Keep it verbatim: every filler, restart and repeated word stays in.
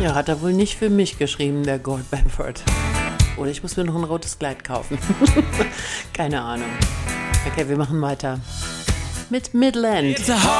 Ja, hat er wohl nicht für mich geschrieben, der Gord Bamford. Oder ich muss mir noch ein rotes Kleid kaufen. Keine Ahnung. Okay, wir machen weiter mit Midland.